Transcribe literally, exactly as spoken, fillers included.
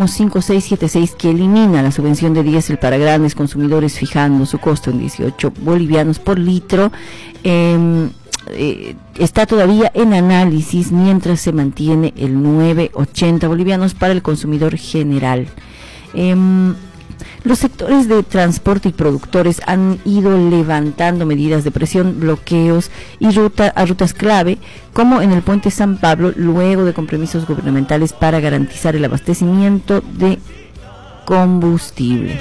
último cinco seis siete seis, que elimina la subvención de diésel para grandes consumidores, fijando su costo en dieciocho bolivianos por litro, eh, eh, está todavía en análisis, mientras se mantiene el nueve ochenta bolivianos para el consumidor general. Eh, Los sectores de transporte y productores han ido levantando medidas de presión, bloqueos y ruta, a rutas clave, como en el puente San Pablo, luego de compromisos gubernamentales para garantizar el abastecimiento de combustible.